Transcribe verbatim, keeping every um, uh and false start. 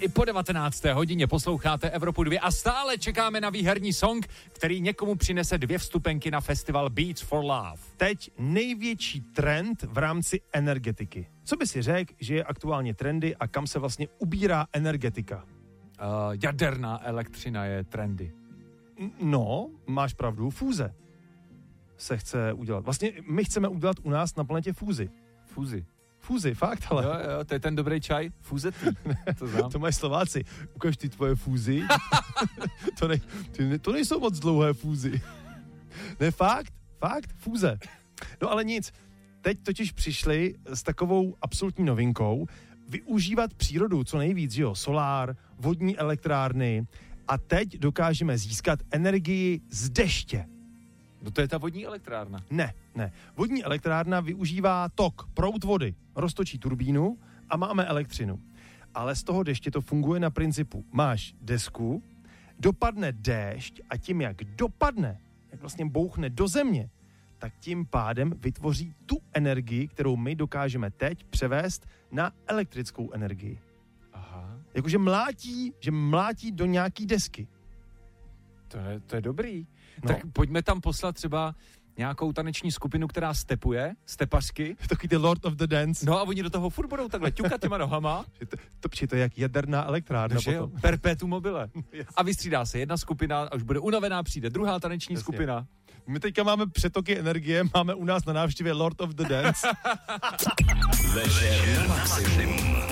I po devatenácté hodině posloucháte Evropu dva a stále čekáme na výherní song, který někomu přinese dvě vstupenky na festival Beats for Love. Teď největší trend v rámci energetiky. Co by si řekl, že je aktuálně trendy a kam se vlastně ubírá energetika? Uh, jaderná elektřina je trendy. No, máš pravdu, fúze se chce udělat. Vlastně my chceme udělat u nás na planetě fúzi. Fúzi. Fúzi, fakt, ale. Jo, jo, to je ten dobrý čaj, fúzetý. To znám. To mají Slováci. Ukaž ty tvoje fúzy. to, ne, ty, to nejsou moc dlouhé fúzy. Ne, fakt, fakt, fúze. No ale nic, teď totiž přišli s takovou absolutní novinkou využívat přírodu co nejvíc, že jo, solár, vodní elektrárny a teď dokážeme získat energii z deště. No to je ta vodní elektrárna. Ne, ne. Vodní elektrárna využívá tok, proud vody, roztočí turbínu a máme elektřinu. Ale z toho deště to funguje na principu. Máš desku, dopadne déšť a tím, jak dopadne, jak vlastně bouchne do země, tak tím pádem vytvoří tu energii, kterou my dokážeme teď převést na elektrickou energii. Aha. Jakože mlátí, že mlátí do nějaký desky. To je, to je dobrý. No. Tak pojďme tam poslat třeba nějakou taneční skupinu, která stepuje, stepařky. Takový ty Lord of the Dance. No a oni do toho furt budou takhle ťukat těma nohama. To, to, to, to je jak jaderná elektrárna. No, jo, perpetuum mobile. Yes. A vystřídá se jedna skupina a už bude unavená, přijde druhá taneční Jasně. skupina. My teďka máme přetoky energie, máme u nás na návštěvě Lord of the Dance. Večer na maximum.